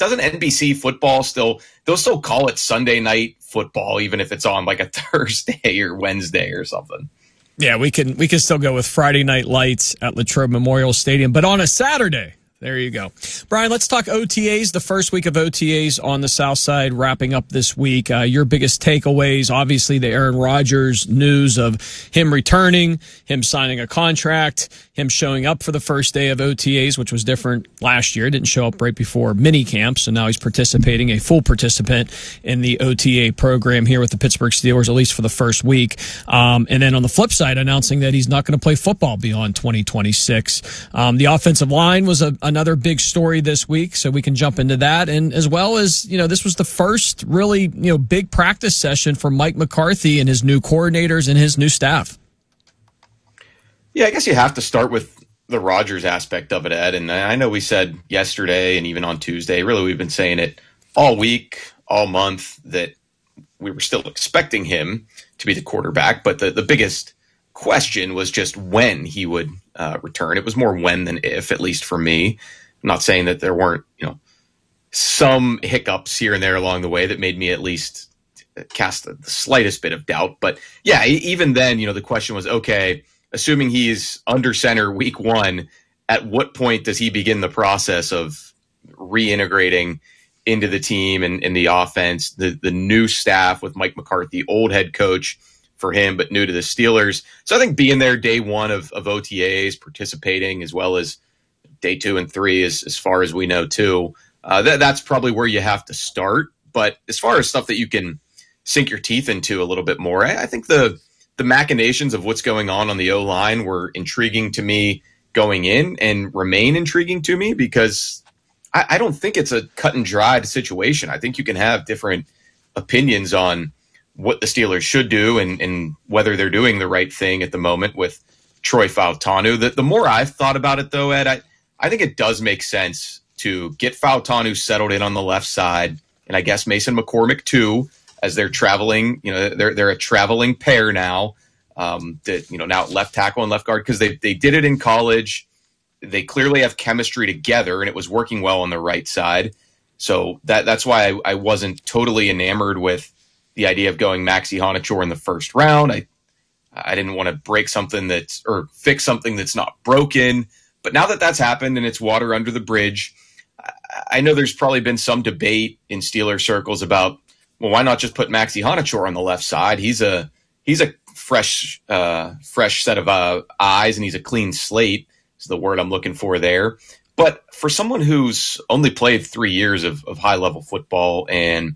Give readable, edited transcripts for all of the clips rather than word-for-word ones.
doesn't NBC football they'll still call it Sunday night football, even if it's on like a Thursday or Wednesday or something. Yeah, we can still go with Friday Night Lights at Latrobe Memorial Stadium, but on a Saturday. There you go. Brian, let's talk OTAs. The first week of OTAs on the South Side wrapping up this week. Your biggest takeaways, obviously the Aaron Rodgers news of him returning, him signing a contract, him showing up for the first day of OTAs, which was different last year. Didn't show up right before mini camp, so now he's participating, a full participant in the OTA program here with the Pittsburgh Steelers, at least for the first week. And then on the flip side, announcing that he's not going to play football beyond 2026. The offensive line was another big story this week, so we can jump into that. And as well as, this was the first really, big practice session for Mike McCarthy and his new coordinators and his new staff. Yeah, I guess you have to start with the Rodgers aspect of it, Ed. And I know we said yesterday and even on Tuesday, really we've been saying it all week, all month, that we were still expecting him to be the quarterback. But the biggest question was just when he would return. It was more when than if, at least for me. I'm not saying that there weren't, some hiccups here and there along the way that made me at least cast the slightest bit of doubt. But yeah, even then, the question was, okay, assuming he's under center week one, at what point does he begin the process of reintegrating into the team and the offense, the new staff with Mike McCarthy, old head coach for him, but new to the Steelers. So I think being there day one of OTAs, participating, as well as day 2 and 3, as far as we know too, that's probably where you have to start. But as far as stuff that you can sink your teeth into a little bit more, I think the machinations of what's going on the O-line were intriguing to me going in and remain intriguing to me, because I don't think it's a cut and dried situation. I think you can have different opinions on what the Steelers should do and whether they're doing the right thing at the moment with Troy Fautanu. The more I've thought about it, though, Ed, I think it does make sense to get Fautanu settled in on the left side, and I guess Mason McCormick too, as they're traveling. They're a traveling pair now. Now left tackle and left guard, because they did it in college. They clearly have chemistry together, and it was working well on the right side. So that's why I wasn't totally enamored with the idea of going Maxi Honachor in the first round. I didn't want to break something or fix something that's not broken. But now that that's happened and it's water under the bridge, I know there's probably been some debate in Steeler circles about, well, why not just put Maxi Honachor on the left side? He's a fresh set of eyes, and he's a clean slate is the word I'm looking for there. But for someone who's only played 3 years of high-level football and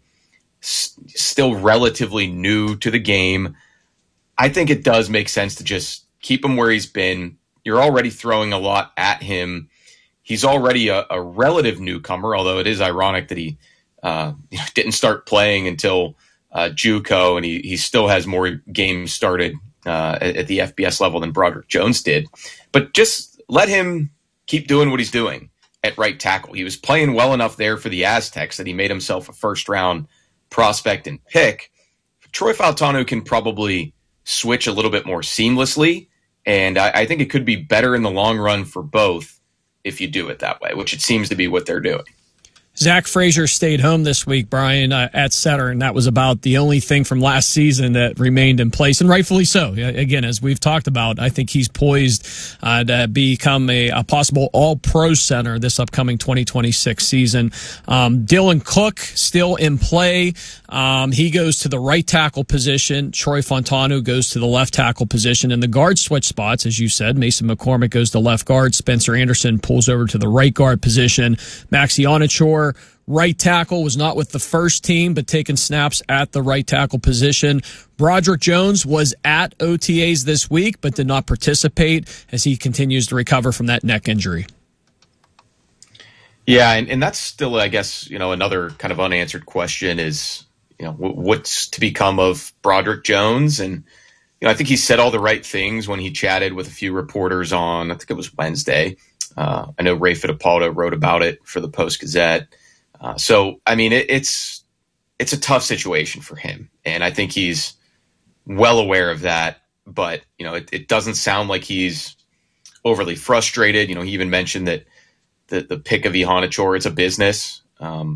still relatively new to the game, I think it does make sense to just keep him where he's been. You're already throwing a lot at him. He's already a relative newcomer, although it is ironic that he didn't start playing until JUCO, and he still has more games started at the FBS level than Broderick Jones did. But just let him keep doing what he's doing at right tackle. He was playing well enough there for the Aztecs that he made himself a first-round prospect and pick. Troy Fautanu can probably switch a little bit more seamlessly, and I think it could be better in the long run for both if you do it that way, which it seems to be what they're doing. Zach Frazier stayed home this week, Brian, at center, and that was about the only thing from last season that remained in place, and rightfully so. Again, as we've talked about, I think he's poised to become a possible all-pro center this upcoming 2026 season. Dylan Cook still in play. He goes to the right tackle position. Troy Fautanu goes to the left tackle position. And the guard switch spots, as you said, Mason McCormick goes to left guard. Spencer Anderson pulls over to the right guard position. Maxi Honachor, right tackle, was not with the first team, but taking snaps at the right tackle position. Broderick Jones was at OTAs this week, but did not participate as he continues to recover from that neck injury. Yeah, and that's still, I guess, another kind of unanswered question is, what's to become of Broderick Jones? And, I think he said all the right things when he chatted with a few reporters on, I think it was Wednesday. I know Ray Fittipaldo wrote about it for the Post-Gazette. So, I mean, it's a tough situation for him. And I think he's well aware of that. But, it doesn't sound like he's overly frustrated. He even mentioned that the pick of Honachor, it's a business.